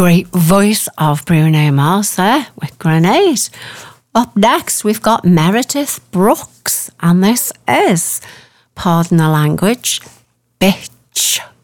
great voice of Bruno Mars there with Grenade. Up next, we've got Meredith Brooks, and this is, pardon the language, Bitch.